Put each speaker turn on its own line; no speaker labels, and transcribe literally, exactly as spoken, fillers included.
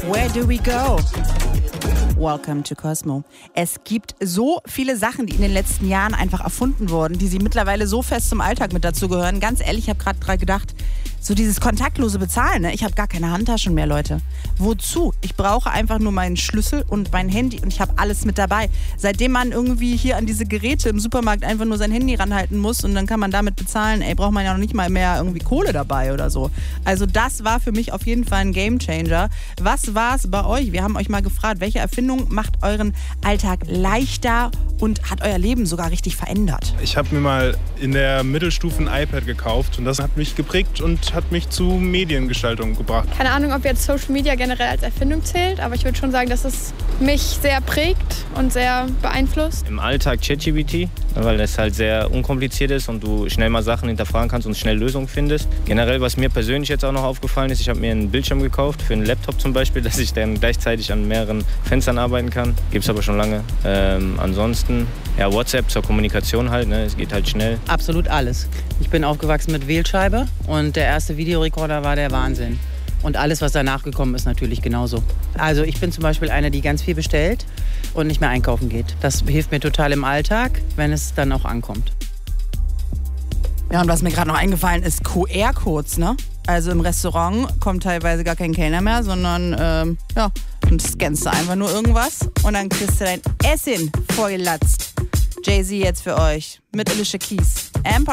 Where do we go? Welcome to Cosmo. Es gibt so viele Sachen, die in den letzten Jahren einfach erfunden wurden, die sie mittlerweile so fest zum Alltag mit dazu gehören. Ganz ehrlich, ich habe gerade dran gedacht, so dieses kontaktlose Bezahlen, ne? Ich habe gar keine Handtaschen mehr, Leute. Wozu? Ich brauche einfach nur meinen Schlüssel und mein Handy und ich habe alles mit dabei. Seitdem man irgendwie hier an diese Geräte im Supermarkt einfach nur sein Handy ranhalten muss und dann kann man damit bezahlen, ey, braucht man ja noch nicht mal mehr irgendwie Kohle dabei oder so. Also das war für mich auf jeden Fall ein Gamechanger. Was war es bei euch? Wir haben euch mal gefragt, welche Erfindung macht euren Alltag leichter und hat euer Leben sogar richtig verändert?
Ich habe mir mal in der Mittelstufe ein iPad gekauft und das hat mich geprägt und hat mich zu Mediengestaltung gebracht.
Keine Ahnung, ob jetzt Social Media generell als Erfindung zählt, aber ich würde schon sagen, dass es mich sehr prägt und sehr beeinflusst.
Im Alltag ChatGPT, weil es halt sehr unkompliziert ist und du schnell mal Sachen hinterfragen kannst und schnell Lösungen findest. Generell, was mir persönlich jetzt auch noch aufgefallen ist, ich habe mir einen Bildschirm gekauft für einen Laptop zum Beispiel, dass ich dann gleichzeitig an mehreren Fenstern arbeiten kann. Gibt es aber schon lange. Ähm, ansonsten, ja, WhatsApp zur Kommunikation halt, ne? Es geht halt schnell.
Absolut alles. Ich bin aufgewachsen mit Wählscheibe und der erste Videorekorder war der Wahnsinn. Und alles, was danach gekommen ist, natürlich genauso. Also ich bin zum Beispiel eine, die ganz viel bestellt und nicht mehr einkaufen geht. Das hilft mir total im Alltag, wenn es dann auch ankommt.
Ja, und was mir gerade noch eingefallen ist, Q R-Codes, ne? Also im Restaurant kommt teilweise gar kein Kellner mehr, sondern, ähm, ja, dann scannst du einfach nur irgendwas und dann kriegst du dein Essen vorgelatzt. Jay-Z jetzt für euch mit Alicia Keys. Empire.